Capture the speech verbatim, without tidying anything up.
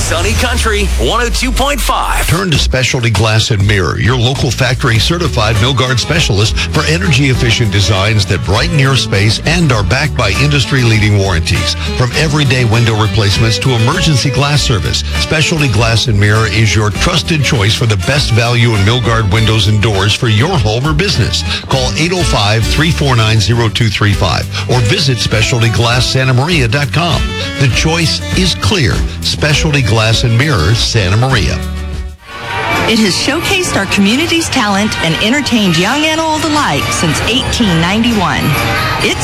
Sunny Country one oh two point five. Turn to Specialty Glass and Mirror, your local factory certified Milgard specialist for energy efficient designs that brighten your space and are backed by industry leading warranties. From everyday window replacements to emergency glass service, Specialty Glass and Mirror is your trusted choice for the best value in Milgard windows and doors for your home or business. Call eight oh five, three four nine, oh two three five or visit specialty glass santa maria dot com. The choice is clear. Specialty Glass and Mirror, Santa Maria. It has showcased our community's talent and entertained young and old alike since eighteen ninety-one. It's